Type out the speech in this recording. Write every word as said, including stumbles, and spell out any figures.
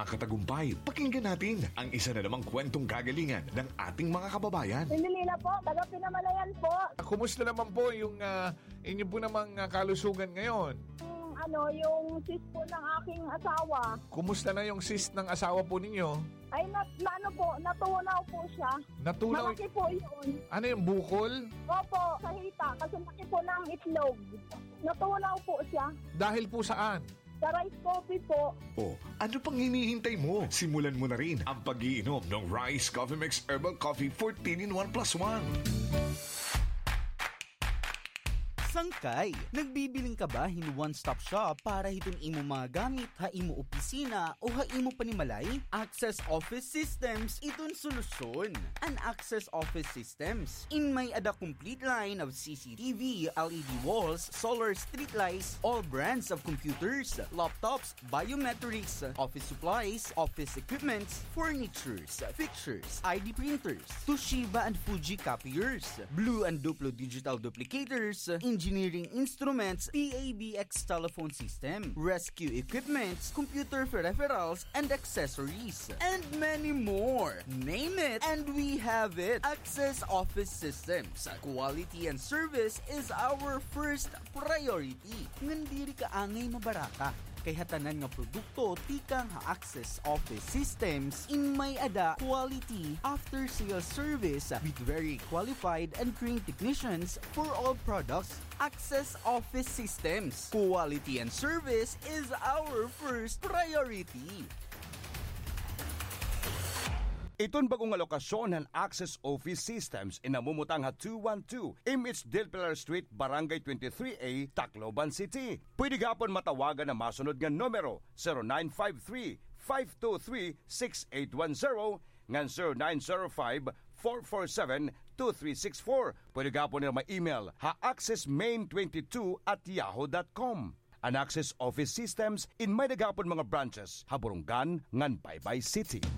nagkakatagumpay. Pakinggan natin ang isa na namang kwentong kagalingan ng ating mga kababayan. Pindilila po, taga Pinamalayan po. Kumusta naman po yung uh, inyo po namang uh, kalusugan ngayon? Yung, ano, yung sis po ng aking asawa. Kumusta na yung cyst ng asawa po ninyo? Ay, na, na ano po, natunaw po siya. Natunaw? Malaki po yun. Ano yung bukol? Opo, sa hita, kasi laki po ng itlog. Natunaw po siya. Dahil po saan? Sa rice coffee po. O, ano pang hinihintay mo? Simulan mo na rin ang pag-iinom ng Rice Coffee Mix Herbal Coffee fourteen in one plus one. Sangkay, nagbibiling ka ba hin one-stop shop para hiton imo mga gamit, ha imo opisina o ha imo panimalay? Access Office Systems iton solusyon. An Access Office Systems in may ada complete line of C C T V, L E D walls, solar street lights, all brands of computers, laptops, biometrics, office supplies, office equipments, furnitures, fixtures, I D printers, Toshiba and Fuji copiers, Blue and Duplo digital duplicators, engineering instruments, P A B X telephone system, rescue equipments, computer peripherals, and accessories, and many more. Name it, and we have it. Access Office Systems. Quality and service is our first priority. Ngandiri ka angay mabaraka. Kay hatanan nga produkto tikang ha Access Office Systems in may ada quality after sales service with very qualified and trained technicians for all products. Access Office Systems. Quality and service is our first priority. Iton bagong alokasyon ng Access Office Systems inamumutang ha two one two M H Del Pilar Street, Barangay twenty-three A, Tacloban City. Pwede gapon matawagan na masunod nga numero zero nine five three, five two three, six eight one zero ngan zero nine zero five, four four seven, two three six four. Pwede gapon nila ma-email ha accessmain twenty-two at yahoo dot com. An Access Office Systems in may nagapon mga branches ha Burungan ngan Baybay City.